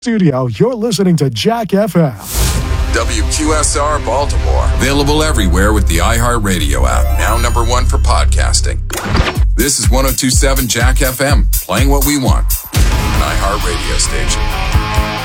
Studio, you're listening to Jack FM. WQSR Baltimore. Available everywhere with the iHeartRadio app. Now #1 for podcasting. This is 102.7 Jack FM. Playing what we want. An iHeartRadio station.